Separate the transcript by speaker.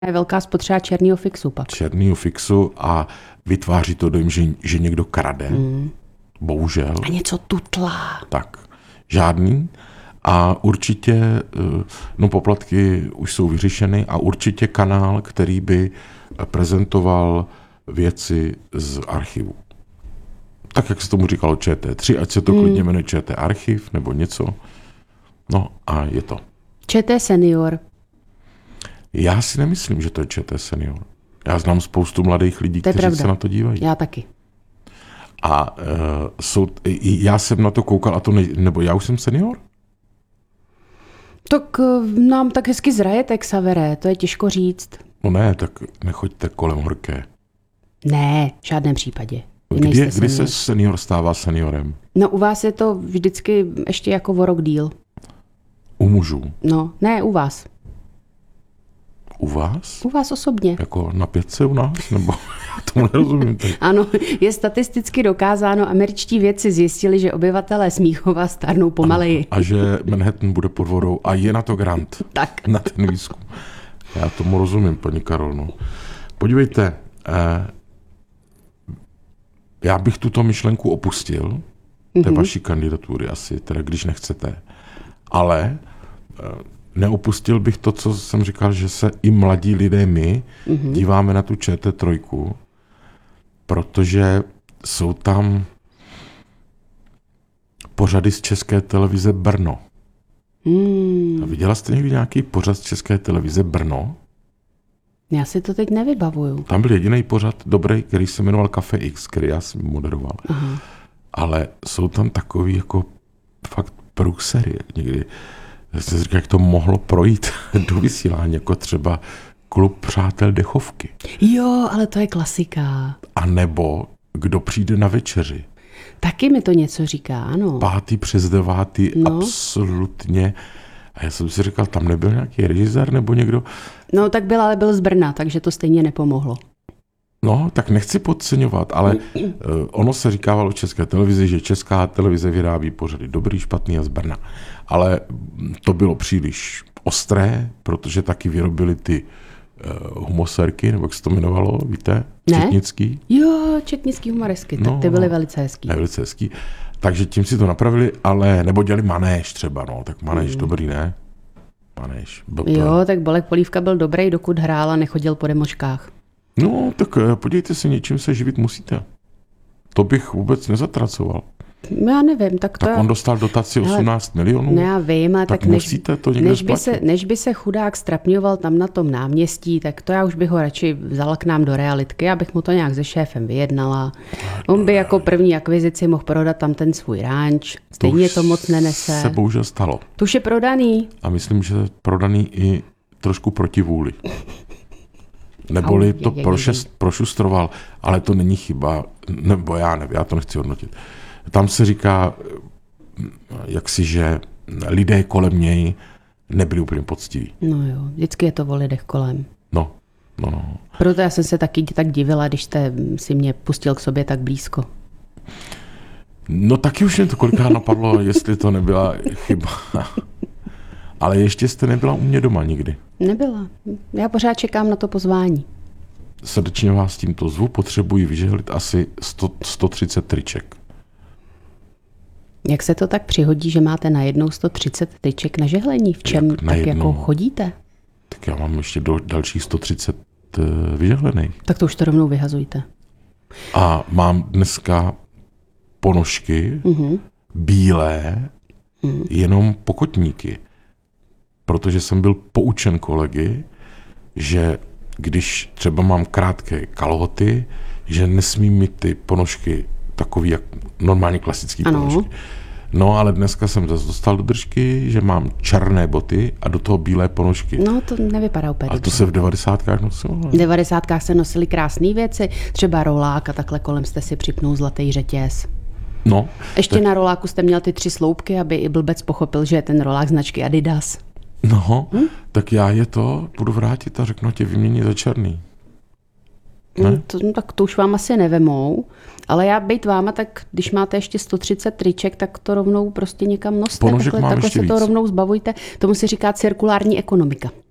Speaker 1: Je velká spotřeba černýho fixu pak.
Speaker 2: Černýho fixu a vytváří to dojem, že někdo krade. Bohužel.
Speaker 1: A něco tutlá.
Speaker 2: Tak, žádný. A určitě, poplatky už jsou vyřešeny a určitě kanál, který by prezentoval věci z archivu. Tak, jak se tomu říkalo ČT3, ať se to klidně jmenuje ČT archiv nebo něco. No a je to.
Speaker 1: ČT senior.
Speaker 2: Já si nemyslím, že to je ČT senior. Já znám spoustu mladých lidí, kteří se na to dívají.
Speaker 1: Já taky.
Speaker 2: A já jsem na to koukal, a to nebo já už jsem senior?
Speaker 1: Tak nám tak hezky zrajete, Xavere, to je těžko říct.
Speaker 2: No ne, tak nechoďte kolem horké.
Speaker 1: Ne, v žádném případě.
Speaker 2: Kdy se senior stává seniorem?
Speaker 1: No u vás je to vždycky ještě jako o rok díl.
Speaker 2: U mužů?
Speaker 1: No, ne, u vás.
Speaker 2: U vás?
Speaker 1: U vás osobně.
Speaker 2: Jako na 5 u nás? Nebo já tomu nerozumím. Teď.
Speaker 1: Ano, je statisticky dokázáno, američtí vědci zjistili, že obyvatelé Smíchova stárnou pomaleji.
Speaker 2: A že Manhattan bude pod vodou a je na to grant.
Speaker 1: Tak.
Speaker 2: Na ten výzkum. Já tomu rozumím, paní Karol. No. Podívejte, já bych tuto myšlenku opustil, té vaší kandidatury asi, teda když nechcete. Ale neopustil bych to, co jsem říkal, že se i mladí lidé my díváme na tu ČT3, protože jsou tam pořady z České televize Brno. A viděla jste někdy nějaký pořad z České televize Brno?
Speaker 1: Já si to teď nevybavuju.
Speaker 2: Tam byl jediný pořad dobrý, který se jmenoval Café X, který já jsem moderoval.
Speaker 1: Aha.
Speaker 2: Ale jsou tam takový jako fakt průsery někdy. Já jsem si říkal, jak to mohlo projít do vysílání, jako třeba Klub přátel Dechovky.
Speaker 1: Jo, ale to je klasika.
Speaker 2: A nebo Kdo přijde na večeři.
Speaker 1: Taky mi to něco říká, ano.
Speaker 2: 5. přes 9.
Speaker 1: No.
Speaker 2: Absolutně. A já jsem si říkal, tam nebyl nějaký režisér nebo někdo?
Speaker 1: No tak byl, ale byl z Brna, takže to stejně nepomohlo.
Speaker 2: No, tak nechci podceňovat, ale ono se říkávalo v České televizi, že Česká televize vyrábí pořady dobrý, špatný a z Brna. Ale to bylo příliš ostré, protože taky vyrobili ty humosérky, nebo jak se to jmenovalo, víte?
Speaker 1: Ne?
Speaker 2: Četnický.
Speaker 1: Jo, četnický humoresky, tak ty byly velice hezký.
Speaker 2: Velice hezký. Takže tím si to napravili, ale nebo dělali Manéž třeba, no, tak Manéž dobrý, ne? Manéž.
Speaker 1: Jo, tak Bolek Polívka byl dobrý, dokud hrál a nechodil po demoškách.
Speaker 2: No, tak podívejte se, něčím se živit musíte. To bych vůbec nezatracoval.
Speaker 1: Já nevím, tak to...
Speaker 2: Tak on dostal dotaci 18 milionů.
Speaker 1: No já vím, ale tak
Speaker 2: musíte to někde splatit.
Speaker 1: Než by se chudák strapňoval tam na tom náměstí, tak to já už bych ho radši vzala k nám do realitky, abych mu to nějak se šéfem vyjednala. On by jako první akvizici mohl prodat tam ten svůj ranč. Stejně to moc nenese.
Speaker 2: Se bohužel stalo.
Speaker 1: To už je prodaný.
Speaker 2: A myslím, že prodaný i trošku proti vůli. Neboli to prošustroval, ale to není chyba, nebo já nevím, já to nechci hodnotit. Tam se říká, jaksi, že lidé kolem něj nebyli úplně poctiví.
Speaker 1: No jo, vždycky je to o lidech kolem.
Speaker 2: No.
Speaker 1: Proto já jsem se taky tak divila, když jste si mě pustil k sobě tak blízko.
Speaker 2: No taky už mě to kolikrát napadlo, jestli to nebyla chyba. Ale ještě jste nebyla u mě doma nikdy.
Speaker 1: Nebyla. Já pořád čekám na to pozvání.
Speaker 2: Srdečně vás tímto zvu, potřebuji vyžehlit asi 130 triček.
Speaker 1: Jak se to tak přihodí, že máte najednou 130 triček na žehlení? V čem tak jako chodíte?
Speaker 2: Tak já mám ještě dalších 130 vyžehlených.
Speaker 1: Tak to už to rovnou vyhazujte.
Speaker 2: A mám dneska ponožky bílé, jenom pokotníky. Protože jsem byl poučen kolegy, že když třeba mám krátké kalhoty, že nesmím mít ty ponožky takový, jak normálně klasický ponožky. No, ale dneska jsem zase dostal do držky, že mám černé boty a do toho bílé ponožky.
Speaker 1: No, to nevypadá úplně
Speaker 2: dobře. A to se v 90kách nosilo?
Speaker 1: V 90kách se nosily krásné věci, třeba rolák a takhle kolem jste si připnul zlatý řetěz.
Speaker 2: No.
Speaker 1: Ještě tak... na roláku jste měl ty 3 sloupky, aby i blbec pochopil, že je ten rolák značky Adidas.
Speaker 2: No, tak já budu vrátit a řeknu tě vyměnit za černý.
Speaker 1: Tak to už vám asi nevemou, ale já bejt váma, tak když máte ještě 130 triček, tak to rovnou prostě někam noste. Takhle se to rovnou zbavujte. Tomu se říká cirkulární ekonomika.